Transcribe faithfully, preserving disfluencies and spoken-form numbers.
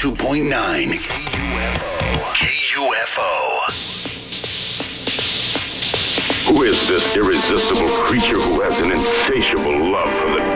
two point nine K U F O. Who is this irresistible creature